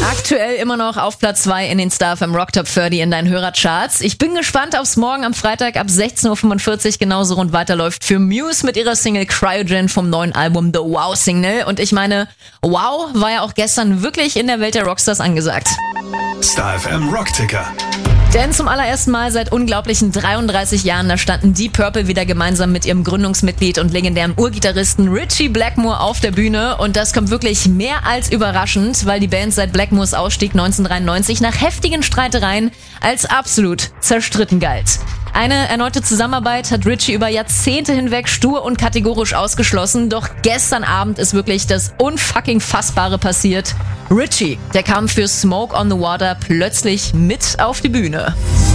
Aktuell immer noch auf Platz 2 in den Star FM Rock Top 30 in deinen Hörercharts. Ich bin gespannt aufs Morgen am Freitag ab 16.45 Uhr genauso rund weiterläuft für Muse mit ihrer Single Cryogen vom neuen Album The Wow Single. Und ich meine, Wow war ja auch gestern wirklich in der Welt der Rockstars angesagt. Star FM Rockticker. Denn zum allerersten Mal seit unglaublichen 33 Jahren, da standen Deep Purple wieder gemeinsam mit ihrem Gründungsmitglied und legendären Urgitarristen Ritchie Blackmore auf der Bühne. Und das kommt wirklich mehr als überraschend, weil die Band seit Blackmores Ausstieg 1993 nach heftigen Streitereien als absolut zerstritten galt. Eine erneute Zusammenarbeit hat Ritchie über Jahrzehnte hinweg stur und kategorisch ausgeschlossen, doch gestern Abend ist wirklich das unfucking Fassbare passiert. Ritchie, der kam für Smoke on the Water plötzlich mit auf die Bühne.